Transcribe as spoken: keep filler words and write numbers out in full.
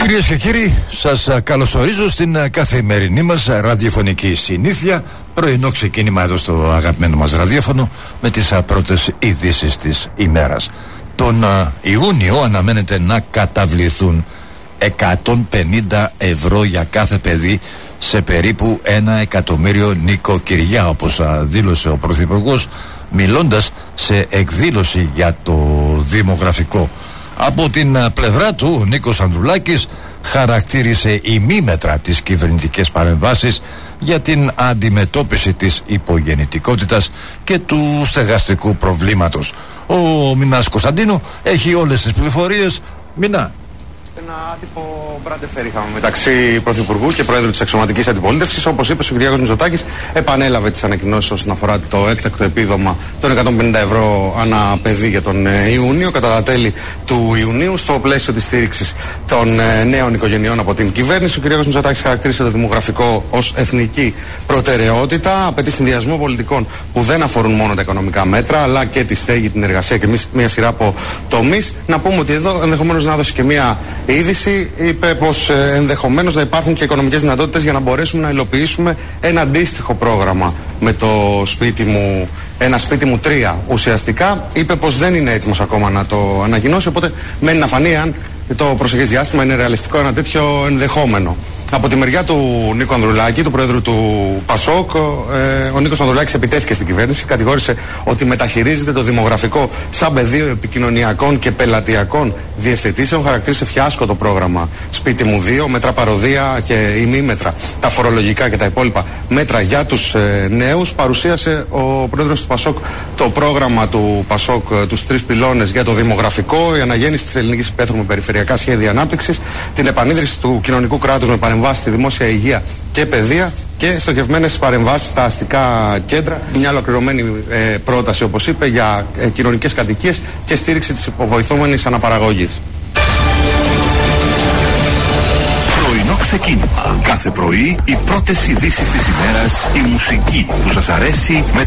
Κυρίες και κύριοι, σας καλωσορίζω στην καθημερινή μας ραδιοφωνική συνήθεια. Πρωινό ξεκίνημα εδώ στο αγαπημένο μας ραδιόφωνο με τις πρώτες ειδήσεις της ημέρας. Τον Ιούνιο αναμένεται να καταβληθούν εκατόν πενήντα ευρώ για κάθε παιδί σε περίπου ένα εκατομμύριο νοικοκυριά, όπως δήλωσε ο Πρωθυπουργός μιλώντας σε εκδήλωση για το δημογραφικό. Από την πλευρά του, ο Νίκος Ανδρουλάκης χαρακτήρισε ημίμετρα τις κυβερνητικές παρεμβάσεις για την αντιμετώπιση της υπογεννητικότητας και του στεγαστικού προβλήματος. Ο Μινάς Κωνσταντίνου έχει όλες τις πληροφορίες. Μινά. Ένα άτυπο μπραντεφέρ είχαμε μεταξύ Πρωθυπουργού και Προέδρου της Αξιωματικής Αντιπολίτευσης. Όπως είπε ο Κυριάκος Μητσοτάκης, επανέλαβε τις ανακοινώσεις όσον αφορά το έκτακτο επίδομα των εκατόν πενήντα ευρώ ανά παιδί για τον Ιούνιο, κατά τα τέλη του Ιουνίου, στο πλαίσιο της στήριξης των νέων οικογενειών από την κυβέρνηση. Ο Κυριάκος Μητσοτάκης χαρακτήρισε το δημογραφικό ως εθνική προτεραιότητα. Απαιτεί συνδυασμό πολιτικών που δεν αφορούν μόνο τα οικονομικά μέτρα, αλλά και τη στέγη, την εργασία και μια σειρά από τομείς. Να πούμε ότι εδώ ενδεχομένως να δώσει και μια είδηση. Είπε πως ε, ενδεχομένως να υπάρχουν και οικονομικές δυνατότητες για να μπορέσουμε να υλοποιήσουμε ένα αντίστοιχο πρόγραμμα με το σπίτι μου, ένα σπίτι μου τρία ουσιαστικά. Είπε πως δεν είναι έτοιμος ακόμα να το ανακοινώσει, οπότε μένει να φανεί αν το προσεχές διάστημα είναι ρεαλιστικό ένα τέτοιο ενδεχόμενο. Από τη μεριά του Νίκου Ανδρουλάκη, του Πρόεδρου του Πασόκ, ε, ο Νίκος Ανδρουλάκης επιτέθηκε στην κυβέρνηση, κατηγόρησε ότι μεταχειρίζεται το δημογραφικό σαν πεδίο επικοινωνιακών και πελατειακών διευθετήσεων. Χαρακτήρισε φιάσκο το πρόγραμμα Σπίτι μου δύο, μέτρα παροδία και ημίμετρα, τα φορολογικά και τα υπόλοιπα μέτρα για τους ε, νέους. Παρουσίασε ο Πρόεδρος του Πασόκ το πρόγραμμα του Πασόκ, τους τρεις πυλώνες για το δημογραφικό, η αναγέννηση της ελληνικής υπαίθρου με περιφερειακά σχέδια ανάπτυξης, την επανίδρυση του κοινωνικού κράτους με παρεμβάσεις στη δημόσια υγεία και παιδεία και στοχευμένες παρεμβάσεις στα αστικά κέντρα. Μια ολοκληρωμένη ε, πρόταση, όπως είπε, για ε, κοινωνικές κατοικίες και στήριξη της υποβοηθούμενης αναπαραγωγής. Πρωινό ξεκίνημα. Κάθε πρωί οι πρώτες ειδήσεις της ημέρας, η μουσική που σας αρέσει με